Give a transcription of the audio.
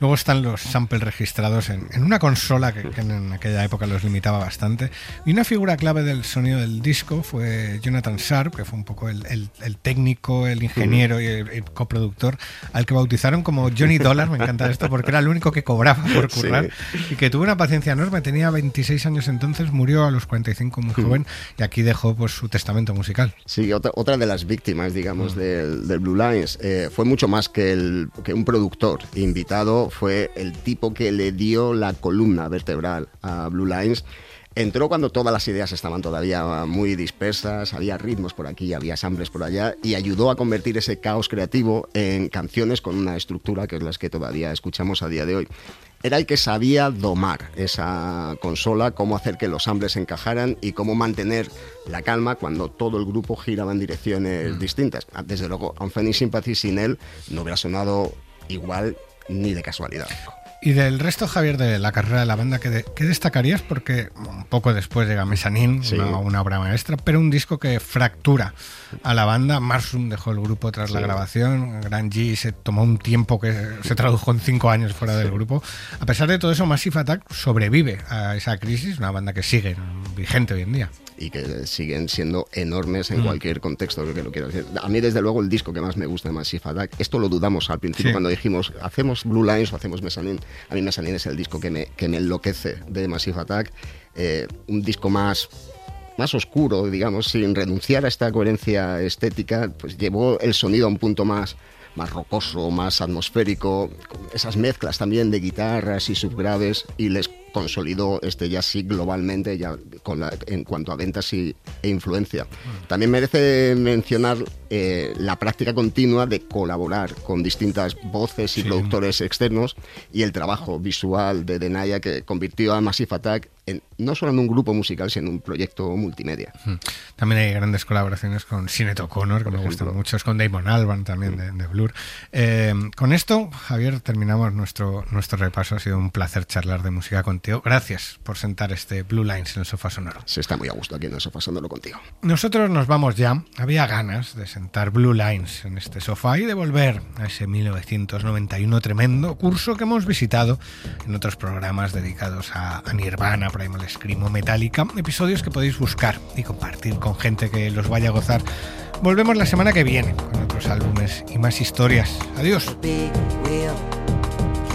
Luego están los samples registrados en una consola que en aquella época los limitaba bastante. Y una figura clave del sonido del disco fue Jonathan Sharp, que fue un poco el técnico, el ingeniero y el coproductor, al que bautizaron como Johnny Dollar. Me encanta esto porque era el único que cobraba por currar, y que tuvo una paciencia enorme. Tenía 26 años entonces, murió a los 45, muy joven, y aquí dejó pues su testamento musical. Sí, otra de las víctimas, digamos, del Blue Lines fue mucho más que un productor invitado. Fue el tipo que le dio la columna vertebral a Blue Lines. Entró cuando todas las ideas estaban todavía muy dispersas, había ritmos por aquí, había samples por allá, y ayudó a convertir ese caos creativo en canciones con una estructura que es las que todavía escuchamos a día de hoy. Era el que sabía domar esa consola, cómo hacer que los samples encajaran y cómo mantener la calma cuando todo el grupo giraba en direcciones distintas. Desde luego, Unfailing Sympathy sin él no hubiera sonado igual ni de casualidad. Y del resto, Javier, de la carrera de la banda, ¿qué destacarías? Porque un poco después llega Mezzanine, sí, una obra maestra, pero un disco que fractura a la banda. Marsum dejó el grupo tras la grabación, Grant Gee se tomó un tiempo que se tradujo en 5 años fuera del grupo. A pesar de todo eso, Massive Attack sobrevive a esa crisis, una banda que sigue vigente hoy en día. Y que siguen siendo enormes en cualquier contexto que lo quiero decir. A mí, desde luego, el disco que más me gusta de Massive Attack, esto lo dudamos al principio cuando dijimos, ¿hacemos Blue Lines o hacemos Mezzanine? A mí Mezzanine es el disco que me enloquece de Massive Attack. Un disco más oscuro, digamos, sin renunciar a esta coherencia estética, pues llevó el sonido a un punto más rocoso, más atmosférico, esas mezclas también de guitarras y subgraves, y les consolidó este jazz sí globalmente ya en cuanto a ventas e influencia. También merece mencionar la práctica continua de colaborar con distintas voces y productores externos, y el trabajo visual de Denaya, que convirtió a Massive Attack no solo en un grupo musical, sino en un proyecto multimedia. También hay grandes colaboraciones con Sinead O'Connor, que me gustan mucho, con Damon Albarn también de Blur. Con esto, Javier, terminamos nuestro repaso. Ha sido un placer charlar de música contigo. Gracias por sentar este Blue Lines en el sofá sonoro. Se está muy a gusto aquí en el sofá sonoro contigo. Nosotros nos vamos ya. Había ganas de sentar Blue Lines en este sofá y de volver a ese 1991 tremendo curso que hemos visitado en otros programas dedicados a Nirvana, Primal Scream o Metallica, episodios que podéis buscar y compartir con gente que los vaya a gozar. Volvemos la semana que viene con otros álbumes y más historias. Adiós.